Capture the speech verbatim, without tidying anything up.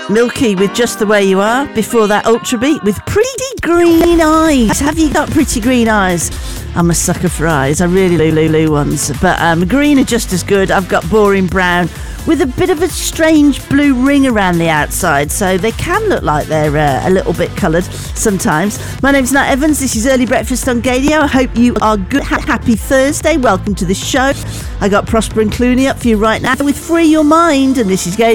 Milky with Just the Way You Are. Before that, Ultra Beat with Pretty Green Eyes. Have you got pretty green eyes? I'm a sucker for eyes. I really do Lulu ones. But um, green are just as good. I've got Boring Brown with a bit of a strange blue ring around the outside, so they can look like they're uh, a little bit coloured sometimes. My name's Nat Evans. This is Early Breakfast on Gadio. I hope you are good. Ha- happy Thursday. Welcome to the show. I got Prosper and Clooney up for you right now with Free Your Mind, and this is Gadio.